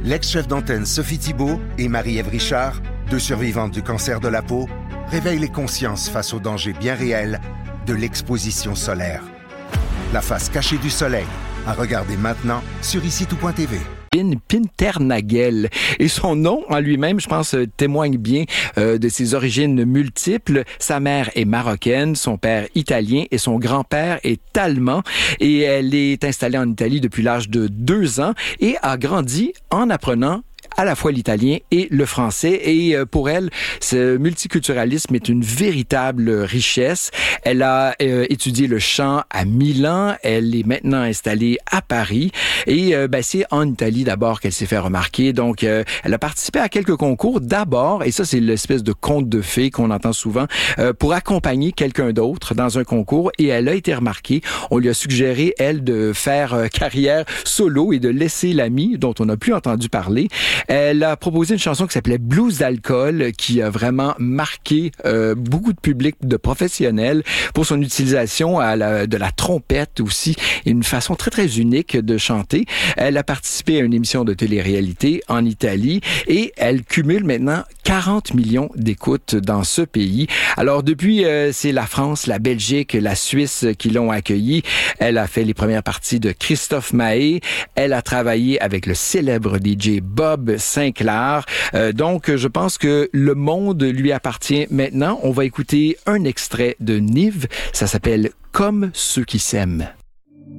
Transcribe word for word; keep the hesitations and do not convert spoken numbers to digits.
L'ex-chef d'antenne Sophie Thibault et Marie-Ève Richard, deux survivantes du cancer de la peau, réveillent les consciences face aux dangers bien réels de l'exposition solaire. La face cachée du soleil, à regarder maintenant sur ici tout point t v. Pinternagel. Et son nom en lui-même, je pense, témoigne bien euh, de ses origines multiples. Sa mère est marocaine, son père italien et son grand-père est allemand. Et elle est installée en Italie depuis l'âge de deux ans et a grandi en apprenant à la fois l'italien et le français. Et pour elle, ce multiculturalisme est une véritable richesse. Elle a euh, étudié le chant à Milan. Elle est maintenant installée à Paris. Et euh, ben, c'est en Italie d'abord qu'elle s'est fait remarquer. Donc, euh, elle a participé à quelques concours d'abord, et ça, c'est l'espèce de conte de fées qu'on entend souvent, euh, pour accompagner quelqu'un d'autre dans un concours. Et elle a été remarquée. On lui a suggéré, elle, de faire euh, carrière solo et de laisser l'ami, dont on n'a plus entendu parler. Elle a proposé une chanson qui s'appelait Blues d'alcool, qui a vraiment marqué euh, beaucoup de public, de professionnels, pour son utilisation à la, de la trompette aussi, une façon très très unique de chanter. Elle a participé à une émission de télé-réalité en Italie et elle cumule maintenant quarante millions d'écoutes dans ce pays. Alors depuis, euh, c'est la France, la Belgique, la Suisse qui l'ont accueillie. Elle a fait les premières parties de Christophe Maé. Elle a travaillé avec le célèbre D J Bob Sinclair. Euh, donc, je pense que le monde lui appartient maintenant. On va écouter un extrait de Nive. Ça s'appelle « Comme ceux qui s'aiment ».